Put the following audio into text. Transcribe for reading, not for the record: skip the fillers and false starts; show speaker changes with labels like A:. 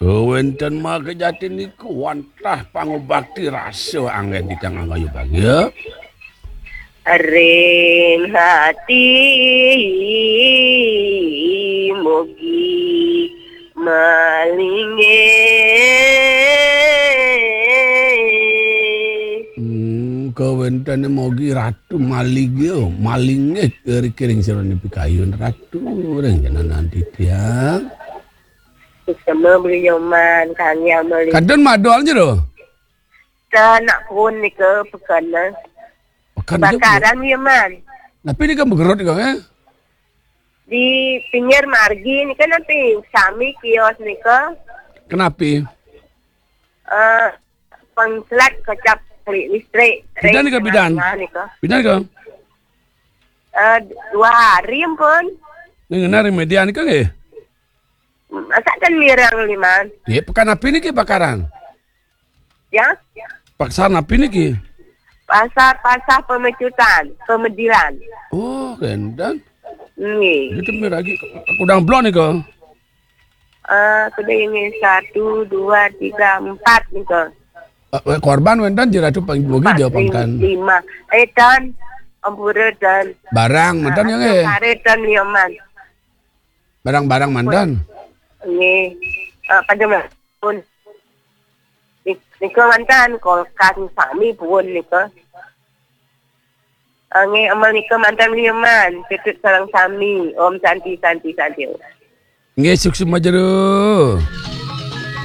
A: Wenten mah kejati niku wantah pangubakti rasio anggen dikang anggayu bagi ya.
B: Ring hati mugi malinge
A: Kawentane mogi ratu maligyo malinge kering sira nepi kayun ratu rengena nanti tiang.
B: Sama beli nyoman kanya beli.
A: Kadon madol jero.
B: Nak pun ni ke pekana. Bakaran ya man.
A: Tapi ini kan bergerot kan
B: Di pinggir margi ni kan nanti sami kios ni ke.
A: Kenapa?
B: Pengselat kecap listrik.
A: Bidan ni ke bidan? Bidan ke?
B: 2 hari pun.
A: Nengenar media ni kan ke?
B: Masa kan mirang liman.
A: Ya, pekan api ni ke bakaran?
B: Ya?
A: Paksa api ni ke?
B: Pasar pemecutan, pemedilan.
A: Oh, kendan.
B: Ni.
A: Itu lagi kudang blon ni ke?
B: Sudah ini 1, 2, 3, 4 ni ke.
A: Korban wendan jira tu mogi jawapan kan.
B: 5. Dan ampura dan
A: Barang mandan yang
B: karetan nyaman.
A: Barang-barang mandan.
B: Ni pada pun. Ni ke mantan kolkas sami pun ni ke. Ngi amal ni ke mantan nyaman. Tetut sarang sami. Om santi.
A: Nge sukses majero.